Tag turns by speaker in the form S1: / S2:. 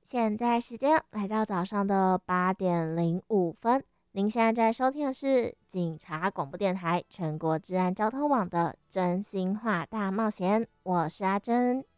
S1: 现在时间来到早上的8:05，您现在在收听的是警察广播电台全国治安交通网的真心话大冒险，我是阿珍。